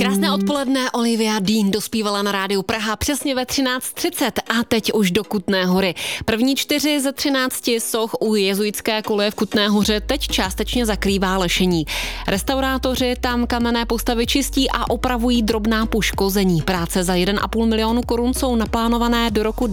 Krásné odpoledne, Olivia Dean dospívala na rádiu Praha přesně ve 13:30 a teď už do Kutné Hory. První 4 ze 13 soch u jezuitské koleje v Kutné Hoře teď částečně zakrývá lešení. Restaurátoři tam kamenné postavy čistí a opravují drobná poškození. Práce za 1,5 milionu korun jsou naplánované do roku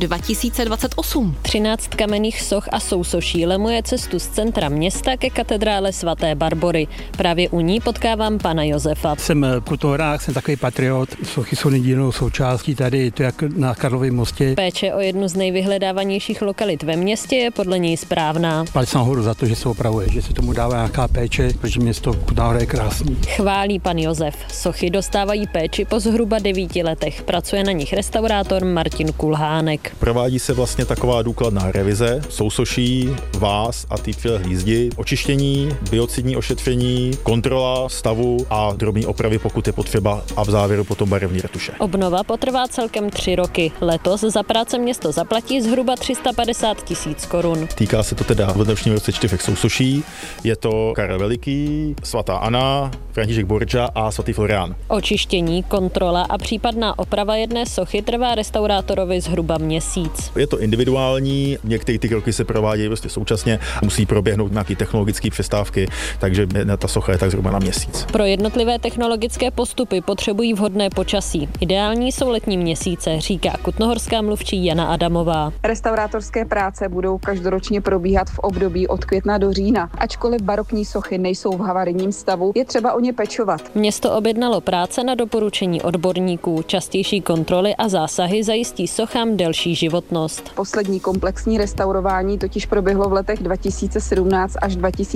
2028. 13 kamenných soch a sousoší lemuje cestu z centra města ke katedrále svaté Barbory. Právě u ní potkávám pana Josefa. Jsem v Kutnohorách, jsem takový patriot. Sochy jsou nedílnou součástí tady, to jak na Karlově mostě. Péče o jednu z nejvyhledávanějších lokalit ve městě je podle něj správná. Palec nahoru za to, že se opravuje, že se tomu dává nějaká péče, protože město Kutná Hora je krásný. Chválí pan Josef. Sochy dostávají péči po zhruba 9 letech. Pracuje na nich restaurátor Martin Kulhánek. Provádí se vlastně taková důkladná revize, sousoší, váz a týpě hlízdi, očištění, biocidní ošetření, kontrola stavu a drobný opravy, pokud je potřeba, a v závěru potom barevní retuše. Obnova potrvá celkem 3 roky. Letos za práce město zaplatí zhruba 350 000 korun. Týká se to teda v letošním roce 4 sousoší. Je to Karel Veliký, svatá Anna, František Borča a svatý Florián. Očištění, kontrola a případná oprava jedné sochy trvá restaurátorovi zhruba měsíc. Je to individuální, některé ty kroky se provádějí prostě současně, musí proběhnout nějaké technologické přestávky, takže ta socha je tak zhruba na měsíc. Pro jednotlivé technologické postupy potřebují vhodné počasí. Ideální jsou letní měsíce, říká kutnohorská mluvčí Jana Adamová. Restaurátorské práce budou každoročně probíhat v období od května do října. Ačkoliv barokní sochy nejsou v havarijním stavu, je třeba o ně pečovat. Město objednalo práce na doporučení odborníků. Častější kontroly a zásahy zajistí sochám delší životnost. Poslední komplexní restaurování totiž proběhlo v letech 2017 až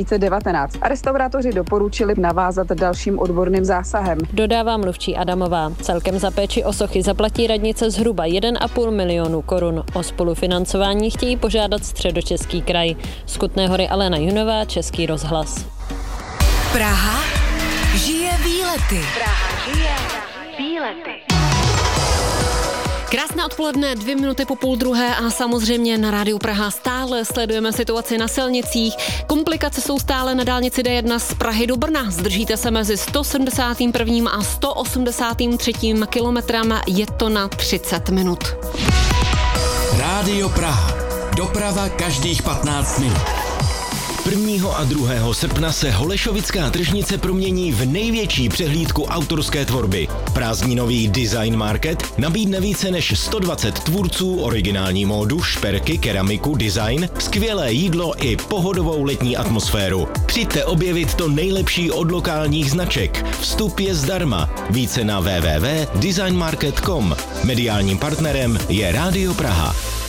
2019 a restaurátoři doporučili navázat dalším odborným zásahem. Dodává mluvčí Adamová. Celkem za péči o sochy zaplatí radnice zhruba 1,5 milionu korun. O spolufinancování chtějí požádat Středočeský kraj. Z Kutné Hory Alena Junová, Český rozhlas. Praha žije výlety. Praha žije výlety. Krásné odpoledne, 2 minuty po 12:30 a samozřejmě na rádiu Praha stále sledujeme situaci na silnicích. Komplikace jsou stále na dálnici D1 z Prahy do Brna. Zdržíte se mezi 171. a 183. kilometrem, je to na 30 minut. Rádio Praha. Doprava každých 15 minut. 1. a 2. srpna se Holešovická tržnice promění v největší přehlídku autorské tvorby. Prázdninový Design Market nabídne více než 120 tvůrců, originální módu, šperky, keramiku, design, skvělé jídlo i pohodovou letní atmosféru. Přijďte objevit to nejlepší od lokálních značek. Vstup je zdarma. Více na www.designmarket.com. Mediálním partnerem je Rádio Praha.